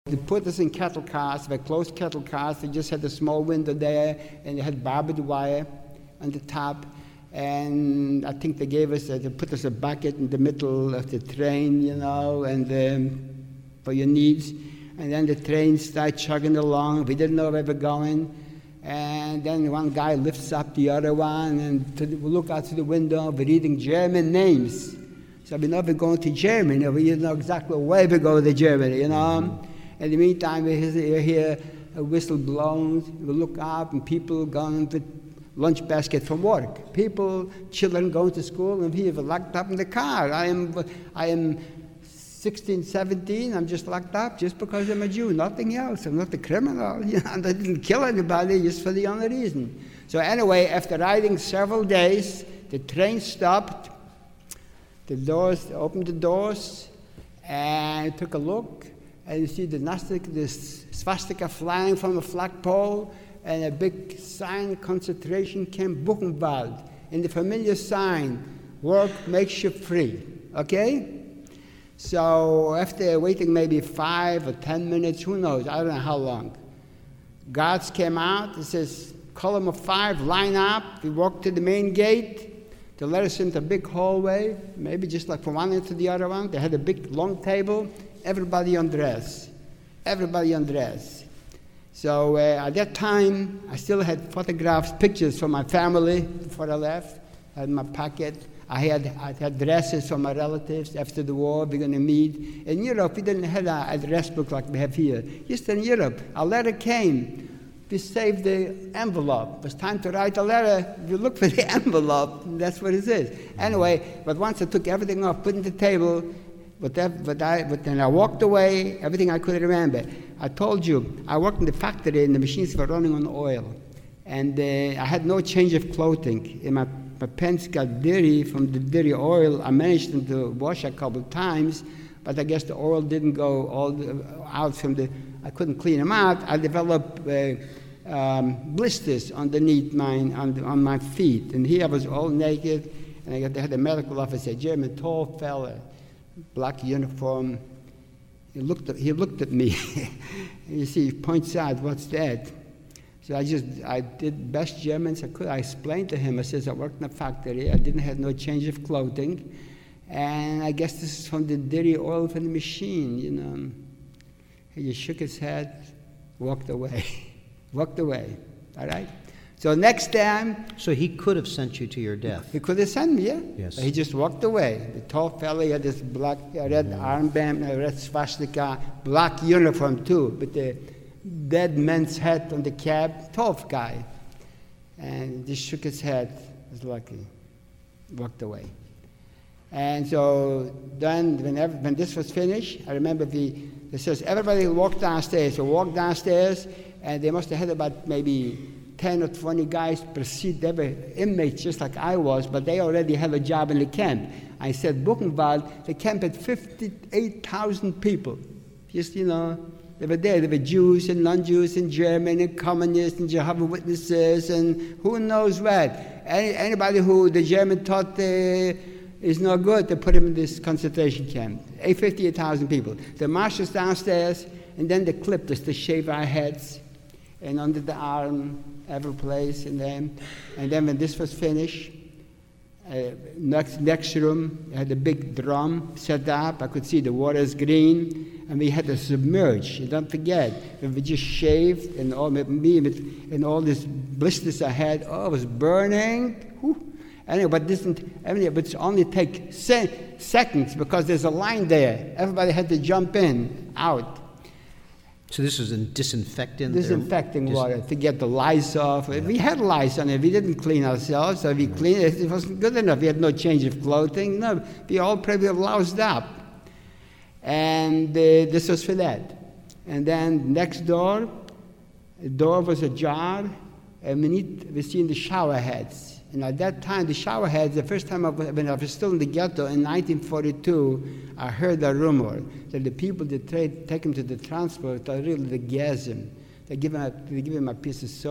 They put us in cattle cars, they closed cattle cars, they just had a small window there, and they had barbed wire on the top. And I think they gave us, they put us a bucket in the middle of the train, and for your needs. And then the train started chugging along. We didn't know where we were going. And then one guy lifts up the other one, and we look out through the window, we're reading German names. So we know we're going to Germany. We didn't know exactly where we go to Germany, In the meantime, we hear a whistle blown. We look up, and people going with lunch basket from work. Children going to school, and we were locked up in the car. I am 16, 17, I'm just locked up just because I'm a Jew, nothing else. I'm not a criminal, and I didn't kill anybody just for the only reason. So anyway, after riding several days, the train stopped, opened the doors, and took a look, and you see the swastika flying from the flagpole, and a big sign, concentration camp Buchenwald, and the familiar sign, work makes you free, okay? So after waiting maybe 5 or 10 minutes, who knows, I don't know how long, guards came out. It says, column of 5, line up. We walked to the main gate. They let us into a big hallway, maybe just like from one end to the other one. They had a big long table, everybody undressed. So at that time, I still had photographs, pictures from my family before I left. I had in my pocket. I had dresses from my relatives after the war. We're going to meet. In Europe, we didn't have an address book like we have here. Just in Europe, a letter came. We saved the envelope. It was time to write a letter. You look for the envelope. And that's what it is. Anyway, but once I took everything off, put it on the table, but then I walked away, everything I could remember. I told you, I worked in the factory and the machines were running on oil. And I had no change of clothing. And my pants got dirty from the dirty oil. I managed them to wash a couple of times, but I guess the oil didn't go all out from I couldn't clean them out. I developed blisters underneath on my feet. And here I was all naked, and I had a medical officer, German, tall fella, black uniform. He looked at me. And you see, he points out, what's that? So I did best German I could. I explained to him, I says, I worked in a factory. I didn't have no change of clothing. And I guess this is from the dirty oil from the machine, He shook his head, walked away. All right? So next time... So he could have sent you to your death. He could have sent me, yeah. Yes. But he just walked away. The tall fellow, he had this black, red armband, red swastika, black uniform too, with the dead man's hat on the cab, tough guy. And he just shook his head, was lucky, walked away. And so then when this was finished, I remember it says everybody walked downstairs. So walked downstairs, and they must have had about maybe 10 or 20 guys per seat. They were inmates just like I was, but they already had a job in the camp. I said, Buchenwald, the camp had 58,000 people. Just, they were there. There were Jews and non-Jews and German and communists and Jehovah's Witnesses and who knows what. Anybody who the German taught is no good, they put him in this concentration camp. 58,000 people. They marched us downstairs, and then they clipped us to shave our heads and under the arm, every place. And then when this was finished, next room, I had a big drum set up. I could see the water's green, and we had to submerge. And don't forget, we just shaved, and all these blisters I had, it was burning. Whew. Anyway, but it's only take seconds because there's a line there. Everybody had to jump in, out. So this was a disinfectant? Disinfecting water to get the lice off. Yeah. We had lice on it. We didn't clean ourselves, so we cleaned it. It wasn't good enough. We had no change of clothing. No, we all probably loused up. And this was for that. And then next door, the door was ajar, and we seen the shower heads. And at that time, the shower heads, the first time when I was still in the ghetto in 1942, I heard a rumor that the people that take him to the transport are really the gas him. They give him a piece of soap.